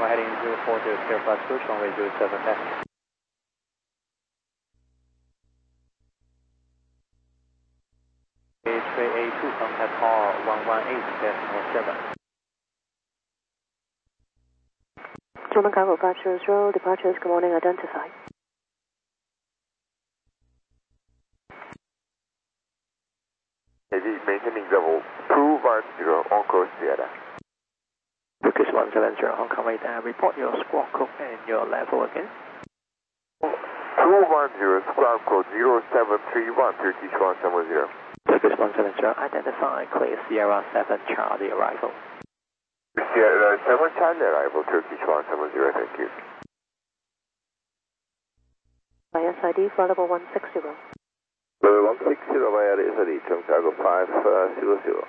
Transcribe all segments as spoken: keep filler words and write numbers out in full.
We're heading zero four zero clear for approach, runway zero seven left. H A two, contact call one one eight decimal seven. German Cargo five zero zero, departures, good morning, identified. Maintaining level two one zero on course Sierra. Turkish one seven zero, Hong Kong radar, report your squawk code and your level again. two one zero, squawk code zero seven three one, Turkish one seven zero. Turkish one seven zero, identify, clear Sierra seven Charlie arrival. Sierra seven Charlie arrival, Turkish one seven zero, thank you. By S I D, flight level one six zero. Level one six zero via S I D, German Cargo five zero zero.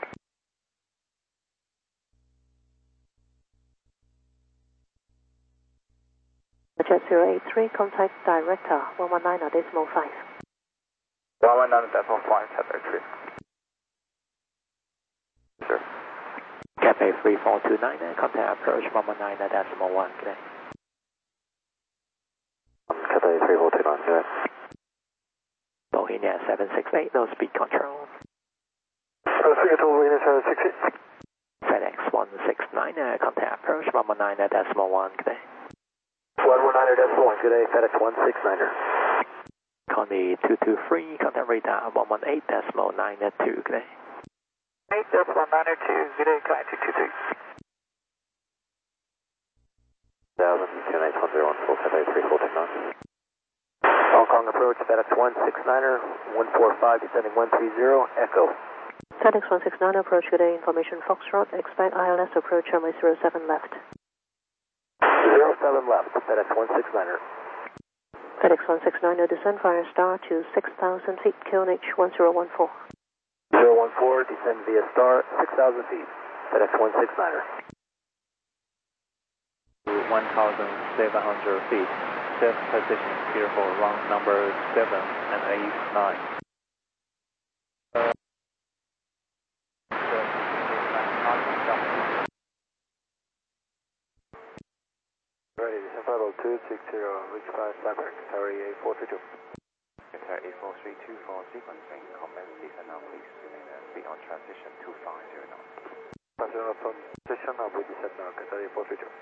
Jet zero eight three, contact director one one nine decimal five. one one nine decimal five, Cathay three. Sure. Cathay three four two nine, contact approach one one nine decimal one, good day. Cathay three four two nine, good day. Bohemia seven six eight, no speed control. Singapore Bohemia seven six eight. FedEx one six nine, contact approach one one nine decimal one, good day. one one nine decimal one, good day, FedEx one six niner. Connie two two three, contact radar one one eight decimal nine two, good day. eight decimal nine two, good day, Connie two two three. one thousand, two eight one zero one four, Cathay three four two nine. Hong Kong approach, FedEx one six niner, one four five, descending one three zero, Echo. FedEx one six nine, approach, good day, information Foxtrot, expect I L S approach, runway zero seven left. zero seven left, FedEx one six niner. FedEx one six nine, descend via star to six thousand feet, Q N H one zero one four. zero one four, descend via star, six thousand feet, FedEx one six niner. one thousand seven hundred feet, safe position here for round number seven and eight, nine. Ready, descend level two six zero, reach five, Cyber, Tower eight four three two. Qatar eight four three two for sequencing, commence descent now please, assuming that speed on transition two five zero knots. Transition now, we descend now, Qatar eight four three two.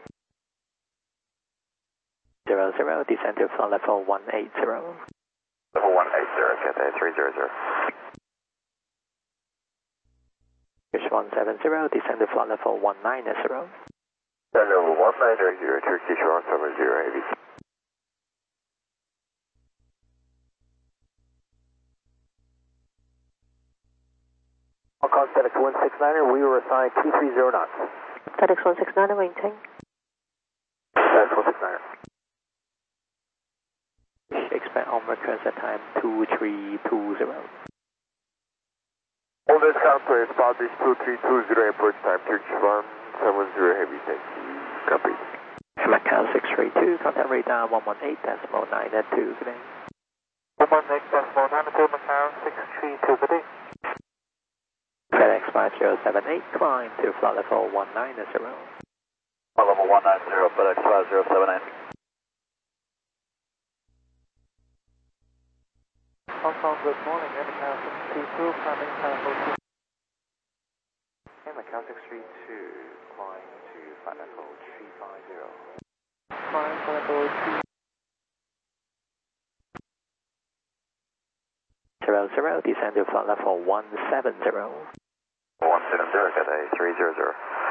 zero zero, descend to flight level one eight zero. Level one eight zero, Cathay three zero zero. Fish one seven zero, descend to flight level one nine zero. Level one nine zero, Turkish one seven zero, A B C. Hong Kong FedEx one six niner, we were assigned two three zero knots. FedEx one six nine, maintain. FedEx one six niner. Expect onward at time two three two zero. On this counter, establish two three two zero, approach time, Turkish one seven zero, heavy, thank you. Copy. Macau six three two, contact radar one one eight decimal nine two, good day. one one eight decimal nine two, Macau six three two, good day. FedEx five zero seven eight, climb to flight level one nine zero. Flight level one nine zero, FedEx five zero seven eight. Hong Kong, good morning, Macau six three two, climbing time two. And Macau six three two, climb to flight level three five zero. Climb flight level three. zero zero, descend to flight level one seven zero. one seven zero, Cathay three zero zero.